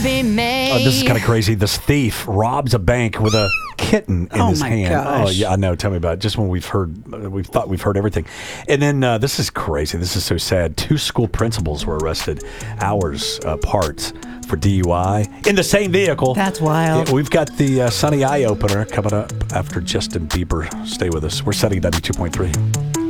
be made. This is kind of crazy. This thief robs a bank with a kitten in his hand. Gosh. Oh yeah, I know. Tell me about it. Just when we've thought we've heard everything, and then this is crazy. This is so sad. 2 school principals were arrested hours apart for DUI in the same vehicle. That's wild. Yeah, we've got the Sunny Eye opener coming up after Justin Bieber. Stay with us. We're setting 92.3.